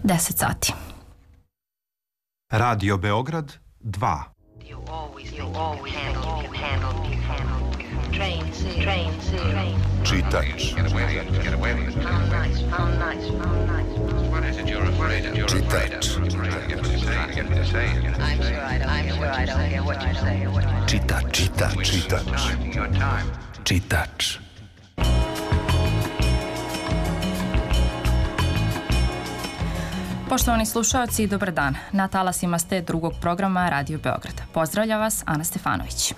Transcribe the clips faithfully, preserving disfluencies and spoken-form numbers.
deset sati. Radio Beograd dva. Čitač. Čitač. Čitač. Čitač. Čitač. Poštovani slušaoci, dobar dan. Na talasima ste drugog programa Radio Beograd. Pozdravlja vas Ana Stefanović.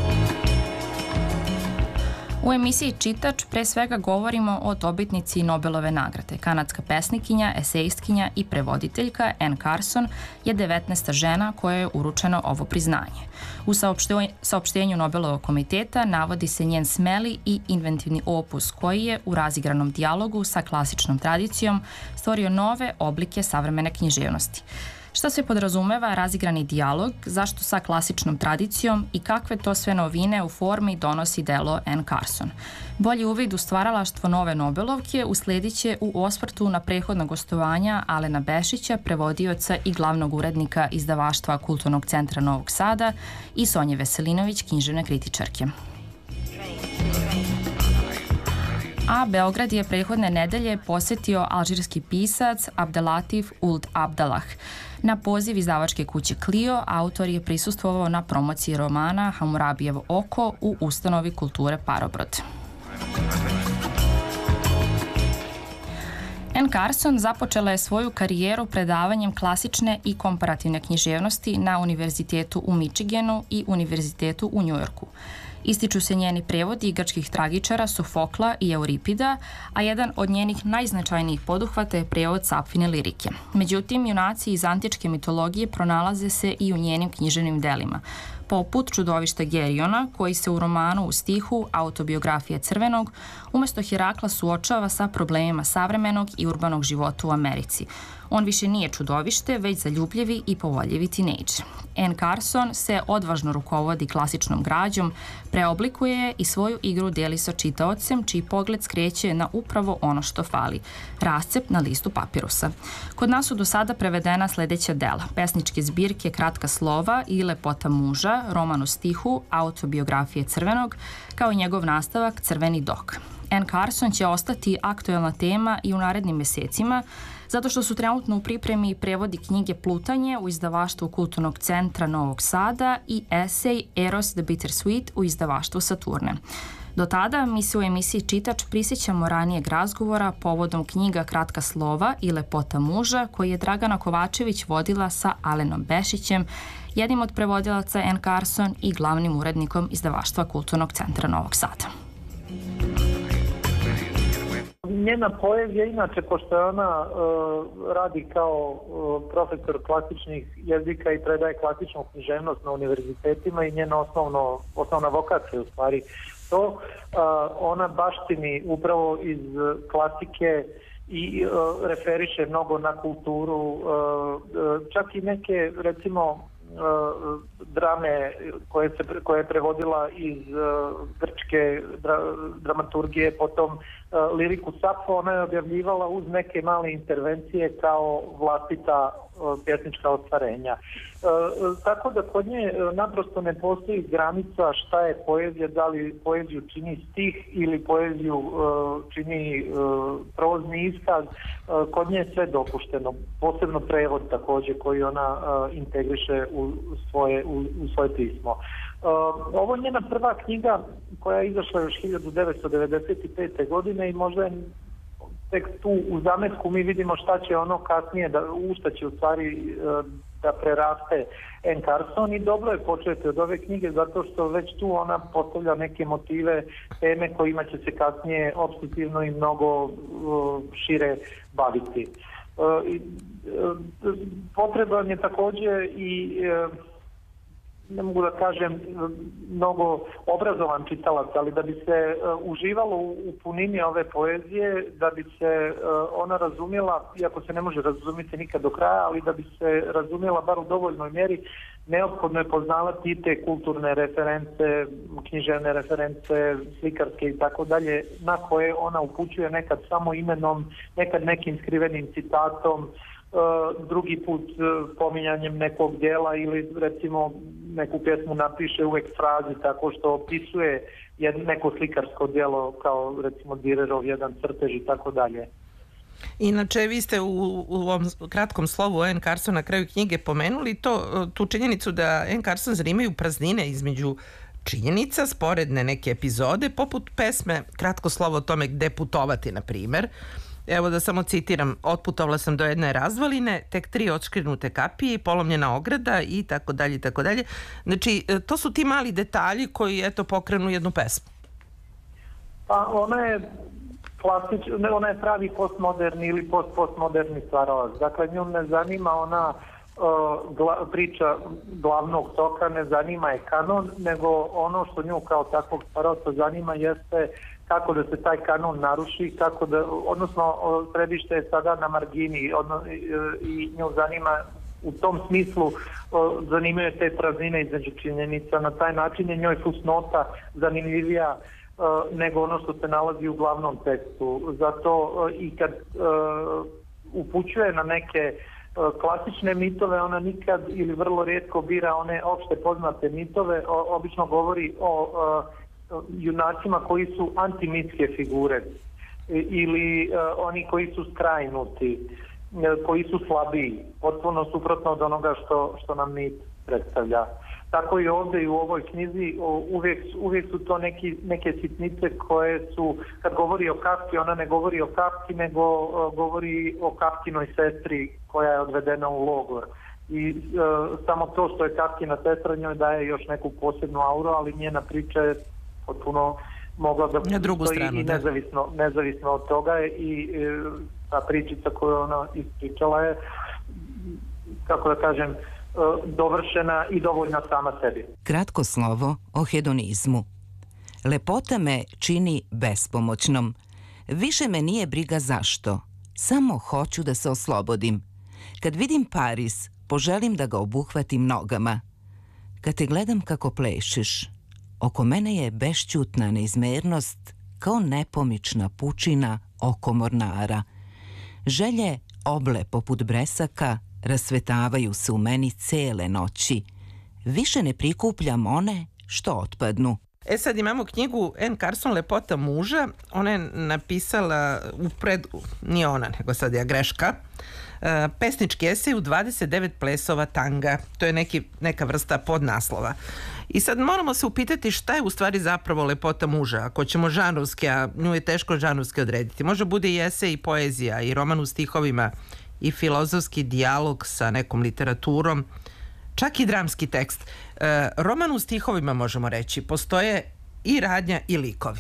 U emisiji Čitač pre svega govorimo o dobitnici Nobelove nagrade. Kanadska pesnikinja, esejistkinja i prevoditeljka Anne Carson je devetnaesta žena koja je uručeno ovo priznanje. U saopštenju Nobelovog komiteta navodi se njen smeli i inventivni opus koji je u razigranom dijalogu sa klasičnom tradicijom stvorio nove oblike savremene književnosti. Šta se podrazumeva razigrani dijalog, zašto sa klasičnom tradicijom i kakve to sve novine u formi donosi delo Anne Carson. Bolji uvid u stvaralaštvo nove Nobelovke usledit će u osvrtu na prethodna gostovanja Alena Bešića, prevodioca i glavnog urednika izdavaštva Kulturnog centra Novog Sada, i Sonje Veselinović, književne kritičarke. A Beograd je prethodne nedelje posetio alžirski pisac Abdelatif Ould Abdallah. Na poziv izdavačke kuće Clio, autor je prisustvovao na promociji romana Hamurabijevo oko u ustanovi kulture Parobrod. Anne Carson započela je svoju karijeru predavanjem klasične i komparativne književnosti na Univerzitetu u Michiganu i Univerzitetu u Njujorku. Ističu se njeni prevodi grčkih tragičara Sofokla i Euripida, a jedan od njenih najznačajnijih poduhvata je prevod Sapfine lirike. Međutim, junaci iz antičke mitologije pronalaze se i u njenim književnim delima, poput Čudovišta Geriona, koji se u romanu u stihu Autobiografije crvenog umesto Herakla suočava sa problemima savremenog i urbanog života u Americi. On više nije čudovište, već zaljubljivi i povoljivi tinejdžer. Anne Carson se odvažno rukovodi klasičnom građom, preoblikuje je i svoju igru deli sa čitaocem, čiji pogled skreće na upravo ono što fali – rascep na listu papirusa. Kod nas su do sada prevedena sledeća dela: pesničke zbirke Kratka slova i Lepota muža, roman u stihu Autobiografije crvenog, kao i njegov nastavak Crveni dok. Anne Carson će ostati aktuelna tema i u narednim mesecima, zato što su trenutno u pripremi prevodi knjige Plutanje u izdavaštvu Kulturnog centra Novog Sada i esej Eros the Bittersweet u izdavaštvu Saturne. Do tada mi se u emisiji Čitač prisjećamo ranijeg razgovora povodom knjiga Kratka slova i Lepota muža, koji je Dragana Kovačević vodila sa Alenom Bešićem, jednim od prevodilaca Anne Carson i glavnim urednikom izdavaštva Kulturnog centra Novog Sada. Njena poezija, inače, pošto je ona uh, radi kao uh, profesor klasičnih jezika i predaje klasičnu književnost na univerzitetima, i njena osnovno, osnovna vokacija u stvari to, uh, ona baštini upravo iz klasike i uh, referiše mnogo na kulturu, uh, uh, čak i neke, recimo, Uh, drame koje, se, koje je prevodila iz uh, grčke dra, dramaturgije, potom uh, liriku Sapfo, ona je objavljivala uz neke male intervencije kao vlastita uh, pjesnička ostvarenja. Uh, tako da kod nje uh, naprosto ne postoji granica šta je poezija, da li poeziju čini stih ili poeziju uh, čini uh, prozni iskaz. Uh, kod nje je sve dopušteno, posebno prevod također koji ona uh, integriše u svoje, u, u svoje pismo. Uh, ovo je njena prva knjiga koja je izašla još hiljadu devetsto devedeset pete. godine i možda je tek tu u zametku mi vidimo šta će ono kasnije, da, u šta će u stvari uh, da preraste Anne Carson, i dobro je početi od ove knjige zato što već tu ona postavlja neke motive, teme kojima će se kasnije opstativno i mnogo uh, šire baviti. Uh, uh, potreban je također i uh, ne mogu da kažem mnogo obrazovan čitalac, ali da bi se uh, uživalo u, u punini ove poezije, da bi se uh, ona razumjela, iako se ne može razumjeti nikad do kraja, ali da bi se razumjela bar u dovoljnoj mjeri, neophodno je poznavati te kulturne reference, književne reference, slikarske i tako dalje, na koje ona upućuje nekad samo imenom, nekad nekim skrivenim citatom, drugi put pominjanjem nekog djela ili recimo neku pjesmu napiše uvek frazi tako što opisuje jedno, neko slikarsko djelo kao recimo Dürerov jedan crtež i tako dalje. Inače, vi ste u, u ovom kratkom slovu N. Carson na kraju knjige pomenuli to, tu činjenicu da N. Carson zanimaju praznine između činjenica, sporedne neke epizode, poput pesme Kratko slovo o tome gde putovati, na primjer. Evo da samo citiram, otputovala sam do jedne razvaline, tek tri odškrinute kapije, polomljena ograda i tako dalje i tako dalje. Znači, to su ti mali detalji koji, eto, pokrenu jednu pesmu. Pa ona je klasič, ne, ona je pravi postmoderni ili post-postmoderni stvaralac. Dakle, nju ne zanima ona uh, gla, priča glavnog toka, ne zanima je kanon, nego ono što nju kao takvog stvaralca zanima jeste kako da se taj kanon naruši, kako da, odnosno središte je sada na margini odno, i nju zanima u tom smislu zanimaju te praznine između činjenica. Na taj način je njoj fusnota zanimljivija nego ono što se nalazi u glavnom tekstu. Zato i kad uh, upućuje na neke uh, klasične mitove, ona nikad ili vrlo rijetko bira one opšte poznate mitove, o, obično govori o uh, junacima koji su antimitske figure ili uh, oni koji su skrajnuti, uh, koji su slabiji, potpuno suprotno od onoga što, što nam mit predstavlja. Tako i ovdje i u ovoj knjizi uvijek, uvijek su to neki, neke sitnice koje su, kad govori o Kafki, ona ne govori o Kafki, nego uh, govori o Kafkinoj sestri koja je odvedena u logor. I uh, samo to što je Kafkina sestra njoj daje još neku posebnu auru, ali njena priča je potpuno mogla da postoji i nezavisno, nezavisno od toga i uh, ta pričica koju ona ispričala je, kako da kažem, dovršena i dovoljna sama sebi. Kratko slovo o hedonizmu. Lepota me čini bespomoćnom. Više me nije briga zašto. Samo hoću da se oslobodim. Kad vidim Paris, poželim da ga obuhvatim nogama. Kad te gledam kako plešeš, oko mene je bešćutna neizmernost kao nepomična pučina oko mornara. Želje oble poput bresaka rasvetavaju se u meni cele noći. Više ne prikupljam one što otpadnu. E sad imamo knjigu N. Carson Lepota muža. Ona je napisala u pred... nije ona, nego sad je greška. Uh, pesnički esej u dvadeset devet plesova tanga. To je neki, neka vrsta podnaslova. I sad moramo se upitati šta je u stvari zapravo lepota muža. Ako ćemo žanrovski, a nju je teško žanrovski odrediti. Može bude i esej i poezija i roman u stihovima i filozofski dijalog sa nekom literaturom, čak i dramski tekst. E, roman u stihovima možemo reći, postoje i radnja i likovi.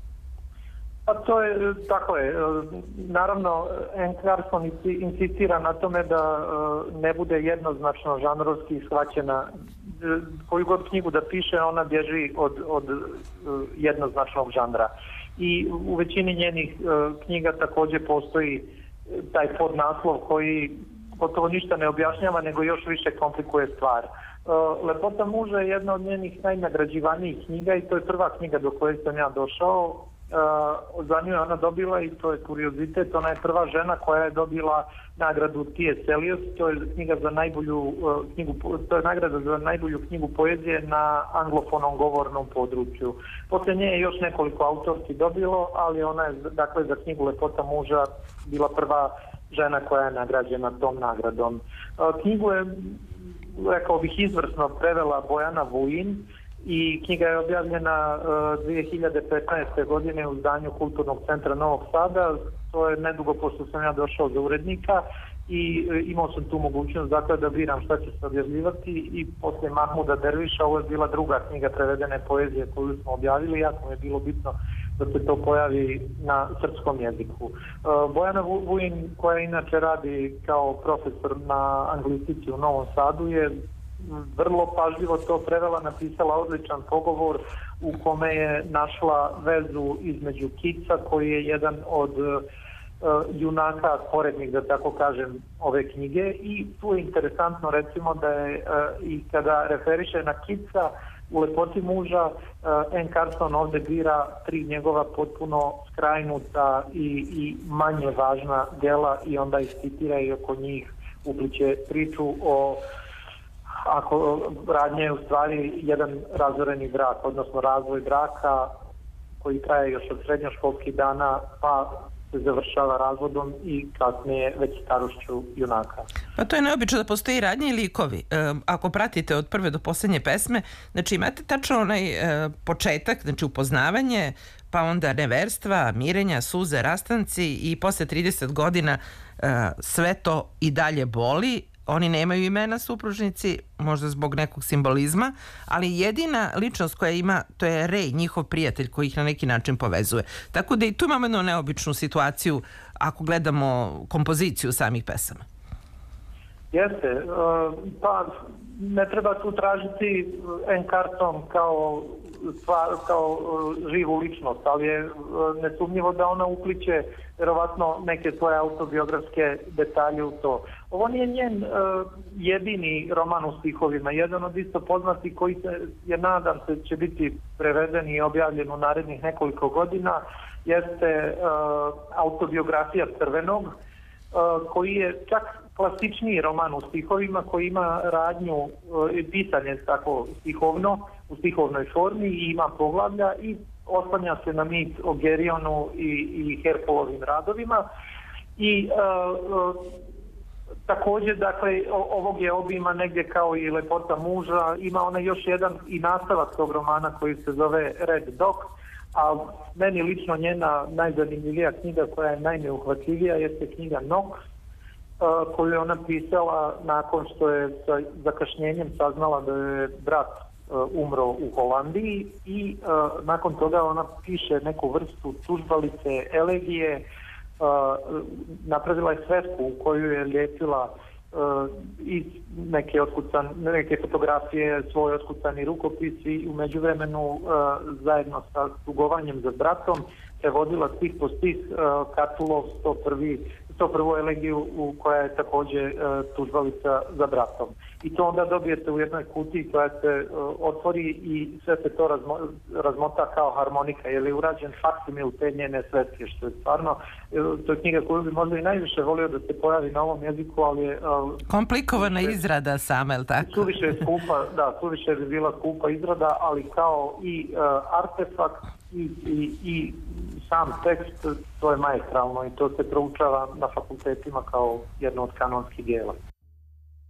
Pa to je, tako je. Naravno, N. Carson insistira na tome da ne bude jednoznačno žanrovski shvaćena. Koju god knjigu da piše, ona bježi od, od jednoznačnog žanra. I u većini njenih knjiga također postoji taj podnaslov koji gotovo ništa ne objašnjava, nego još više komplikuje stvar. Lepota muža je jedna od njenih najnagrađivanijih knjiga i to je prva knjiga do koje sam ja došao. Za nju je ona dobila, i to je kuriozitet, ona je prva žena koja je dobila nagradu T S. Eliot, to je knjiga za najbolju knjigu, to je nagrada za najbolju knjigu poezije na anglofonom govornom području. Poslije nje je još nekoliko autorki dobilo, ali ona je, dakle, za knjigu Lepota muža bila prva žena koja je nagrađena tom nagradom. Knjigu je, rekao bih, izvrsno prevela Bojana Vujin i knjiga je objavljena uh, dvije hiljade petnaeste. godine u izdanju Kulturnog centra Novog Sada. To je nedugo pošto sam ja došao za urednika i uh, imao sam tu mogućnost, dakle, da biram šta će se objavljivati, i poslije Mahmuda Derviša ovo je bila druga knjiga prevedene poezije koju smo objavili. Jako mi je bilo bitno da se to pojavi na srpskom jeziku. Uh, Bojana Vujin, koja inače radi kao profesor na anglistici u Novom Sadu, je vrlo pažljivo to prevela, napisala odličan pogovor u kome je našla vezu između Kica, koji je jedan od uh, junaka sporednih, da tako kažem, ove knjige, i tu je interesantno, recimo, da je uh, i kada referiše na Kica u Lepoti muža, uh, N. Carson ovdje bira tri njegova potpuno skrajnuta i, i manje važna djela i onda ih citira i oko njih upliće priču o ako radnja je u stvari jedan razoreni brak, odnosno razvoj braka koji traje još od srednjoškolskih dana pa se završava razvodom i kasnije već starošću junaka. Pa to je neobično da postoji radnje i likovi. E, ako pratite od prve do posljednje pesme, znači imate tačno onaj e, početak, znači upoznavanje, pa onda neverstva, mirenja, suze, rastanci i posle trideset godina e, sve to i dalje boli. Oni nemaju imena supružnici, možda zbog nekog simbolizma, ali jedina ličnost koja ima, to je Ray, njihov prijatelj koji ih na neki način povezuje. Tako da i tu imamo jednu neobičnu situaciju ako gledamo kompoziciju samih pesama. Jeste, pa ne treba tu tražiti Encarson kao, kao živu ličnost, ali je nesumnjivo da ona upliče verovatno neke svoje autobiografske detalje u to. Ovo nije njen uh, jedini roman u stihovima, jedan od isto poznati koji se, je nadam se će biti preveden i objavljen u narednih nekoliko godina, jeste uh, autobiografija Crvenog, uh, koji je čak klasičniji roman u stihovima, koji ima radnju, uh, pisanje tako stihovno, u stihovnoj formi i ima poglavlja i oslanja se na mit o Gerionu i, i Herpolovim radovima i uh, uh, također, dakle, ovog je obima negdje kao i Lepota muža, ima ona još jedan i nastavak tog romana koji se zove Red Dog, a meni lično njena najzanimljivija knjiga koja je najneuhvatljivija jeste knjiga Nox, uh, koju je ona pisala nakon što je sa zakašnjenjem saznala da je brat uh, umro u Holandiji i uh, nakon toga ona piše neku vrstu tužbalice, elegije. Uh, napravila je svesku u koju je lijepila uh, i neke, otkucan, neke fotografije, svoj otkucani rukopisi i u međuvremenu uh, zajedno sa tugovanjem za bratom prevodila stih po stih uh, Katulov sto prvu elegiju u koja je također uh, tužbalica za bratom. I to onda dobijete u jednoj kutiji koja se uh, otvori i sve se to razmo, razmota kao harmonika, jer je urađen faksimil te njene svetke, što je stvarno, uh, to je knjiga koju bi možda i najviše volio da se pojavi na ovom jeziku, ali je... Uh, komplikovana suviše, izrada sama, je li tako? Suviše je skupa, da, suviše bi bila skupa izrada, ali kao i uh, artefakt i, i, i sam tekst, to je maestralno i to se proučava na fakultetima kao jedno od kanonskih dijela.